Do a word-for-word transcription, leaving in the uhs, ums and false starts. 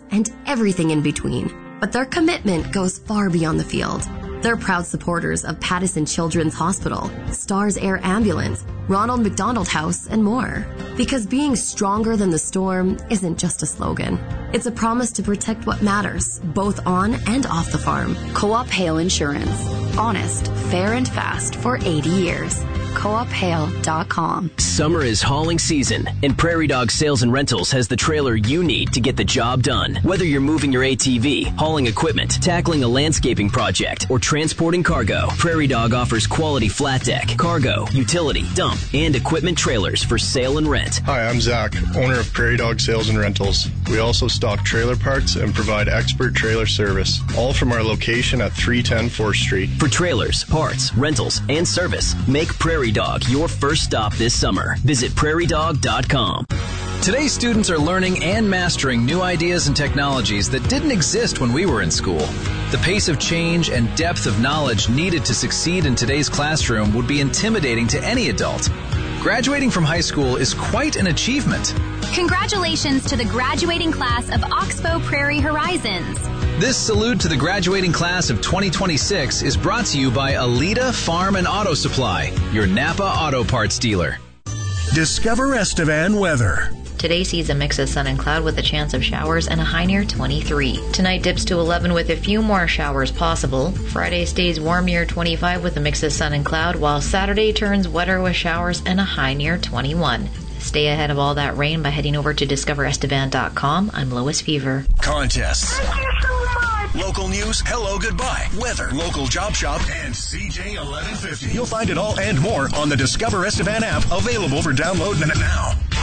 and everything in between. But their commitment goes far beyond the field. They're proud supporters of Pattison Children's Hospital, Stars Air Ambulance, Ronald McDonald House, and more. Because being stronger than the storm isn't just a slogan. It's a promise to protect what matters, both on and off the farm. Co-op Hail Insurance. Honest, fair, and fast for eighty years. co op hail dot com. Summer is hauling season, and Prairie Dog Sales and Rentals has the trailer you need to get the job done. Whether you're moving your A T V, hauling equipment, tackling a landscaping project, or transporting cargo, Prairie Dog offers quality flat deck, cargo, utility, dump, and equipment trailers for sale and rent. Hi, I'm Zach, owner of Prairie Dog Sales and Rentals. We also stock trailer parts and provide expert trailer service, all from our location at three ten fourth Street. For trailers, parts, rentals, and service, make Prairie Dog your first stop this summer. Visit prairie dog dot com. Today's students are learning and mastering new ideas and technologies that didn't exist when we were in school. The pace of change and depth of knowledge needed to succeed in today's classroom would be intimidating to any adult. Graduating from high school is quite an achievement. Congratulations to the graduating class of Oxbow Prairie Horizons. This salute to the graduating class of twenty twenty-six is brought to you by Alita Farm and Auto Supply, your Napa auto parts dealer. Discover Estevan weather. Today sees a mix of sun and cloud with a chance of showers and a high near twenty-three. Tonight dips to eleven with a few more showers possible. Friday stays warm near twenty-five with a mix of sun and cloud, while Saturday turns wetter with showers and a high near twenty-one. Stay ahead of all that rain by heading over to discover estevan dot com. I'm Lois Fever. Contests. Local news, hello, goodbye, weather, local job shop, and C J eleven fifty. You'll find it all and more on the Discover Estevan app, available for download now.